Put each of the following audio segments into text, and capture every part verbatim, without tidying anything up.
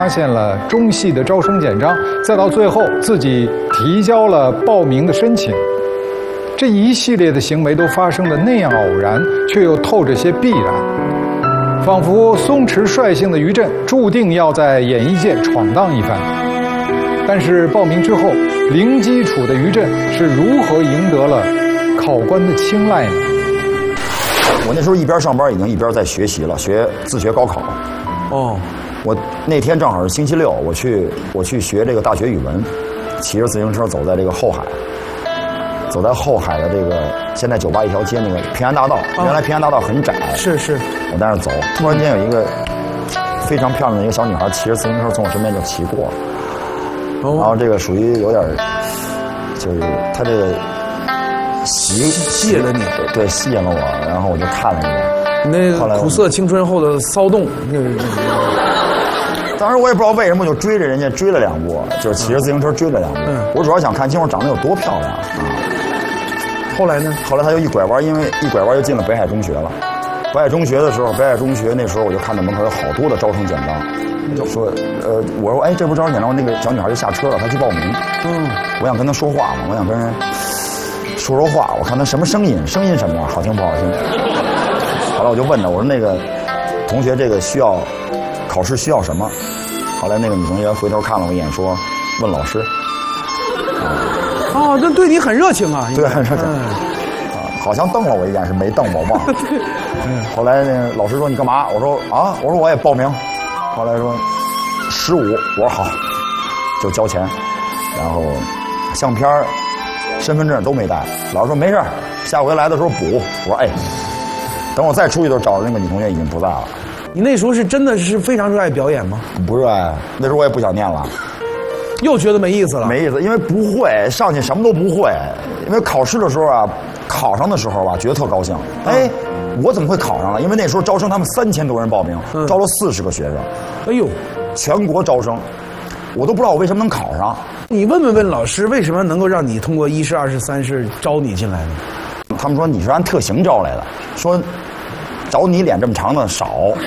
发现了中戏的招生简章，再到最后自己提交了报名的申请，这一系列的行为都发生的那样偶然，却又透着些必然，仿佛松弛率性的于震注定要在演艺界闯荡一番。但是报名之后，零基础的于震是如何赢得了考官的青睐呢？ 我那时候一边上班，已经一边在学习了，学自学高考。 哦。 我那天正好是星期六，我去我去学这个大学语文，骑着自行车走在这个后海，走在后海的这个现在酒吧一条街那个平安大道，哦、原来平安大道很窄， 是是， 我在那走，突然间有一个非常漂亮的一个小女孩骑着自行车从我身边就骑过了，哦、然后这个属于有点，就是她这个吸吸引了你， 对，吸引了我，然后我就看了一眼。 那个苦涩青春后的骚动，那个。 当时我也不知道为什么就追着人家追了两步，就是骑着自行车追了两步。嗯，我主要想看清楚长得有多漂亮啊。 后来呢？ 后来他就一拐弯，因为一拐弯就进了北海中学了。北海中学的时候，北海中学那时候我就看到门口有好多的招生简章，就说呃，我说哎，这不招生简章，那个小女孩就下车了，她去报名。嗯，我想跟她说话嘛，我想跟人说说话，我看她什么声音，声音什么样，好听不好听。后来我就问她，我说那个同学，这个需要考试需要什么？后来那个女同学回头看了我一眼，说：“问老师。” 哦，这对你很热情啊！ 对，很热情。嗯、啊，好像瞪了我一眼，是没瞪我忘了。嗯。后来那个老师说：“你干嘛？”我说：“啊，我说我也报名。”后来说：“十五。”我说：“好。”就交钱，然后相片、身份证都没带。老师说：“没事，下回来的时候补。”我说：“哎。”等我再出去的时候，找的那个女同学已经不在了。 你那时候是真的是非常热爱表演吗？ 不热爱，那时候我也不想念了， 又觉得没意思了。 没意思，因为不会，上去什么都不会。因为考试的时候啊，考上的时候吧，觉得特高兴。哎，我怎么会考上了？因为那时候招生，他们三千多人报名，嗯、招了四十个学生。 哎呦， 全国招生，我都不知道我为什么能考上。 你问问问老师，为什么能够让你通过一试、二试、三试招你进来呢？ 他们说你是按特型招来的，说找你脸这么长的少。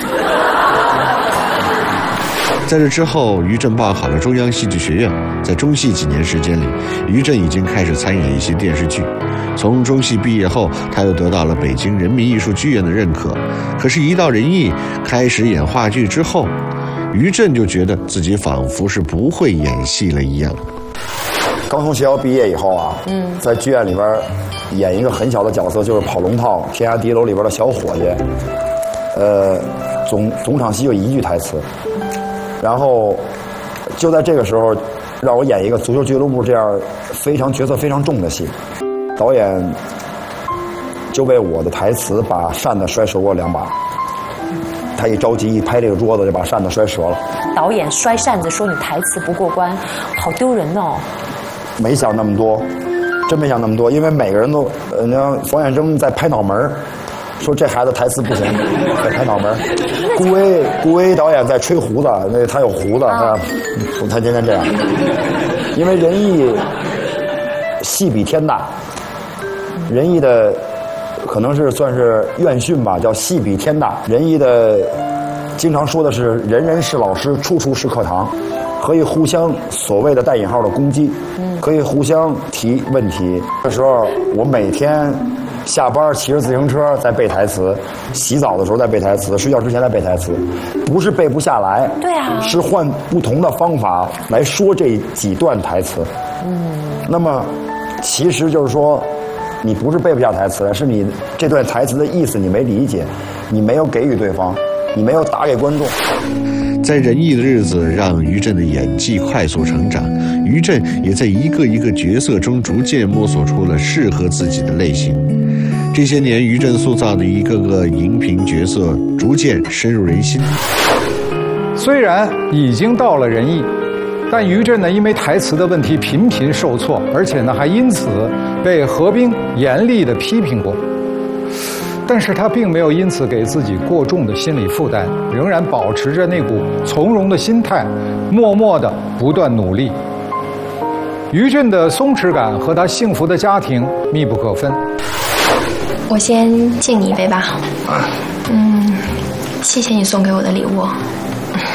在这之后，于震报考了中央戏剧学院。在中戏几年时间里，于震已经开始参演一些电视剧。从中戏毕业后，他又得到了北京人民艺术剧院的认可。可是，一到人艺，开始演话剧之后，于震就觉得自己仿佛是不会演戏了一样。 刚从学校毕业以后啊，嗯，在剧院里边演一个很小的角色，就是跑龙套《天下第一楼》里边的小伙计，呃，总总场戏就一句台词，然后就在这个时候，让我演一个足球俱乐部这样非常角色非常重的戏，导演就为我的台词把扇子摔折过两把，他一着急一拍这个桌子就把扇子摔折了。 导演摔扇子说你台词不过关，好丢人哦。 没想那么多，真没想那么多，因为每个人都，呃，你看冯远征在拍脑门，说这孩子台词不行，在拍脑门。顾威顾威导演在吹胡子，那他有胡子，他他天天这样。因为仁义戏比天大，仁义的可能是算是院训吧，叫戏比天大。仁义的经常说的是人人是老师，处处是课堂。可以互相所谓的带引号的攻击，可以互相提问题。这时候我每天下班骑着自行车在背台词，洗澡的时候在背台词，睡觉之前在背台词，不是背不下来， 对啊， 是换不同的方法来说这几段台词。嗯，那么其实就是说，你不是背不下台词，是你这段台词的意思你没理解，你没有给予对方，你没有打给观众。 在仁义的日子让于震的演技快速成长，于震也在一个一个角色中逐渐摸索出了适合自己的类型。这些年，于震塑造的一个个荧屏角色逐渐深入人心。 虽然已经到了仁义，但于震呢，因为台词的问题频频受挫，而且呢还因此被何冰严厉地批评过。但是他并没有因此给自己过重的心理负担，仍然保持着那股从容的心态，默默地不断努力。于震的松弛感和他幸福的家庭密不可分。 我先敬你一杯吧。嗯，谢谢你送给我的礼物。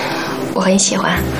我很喜欢。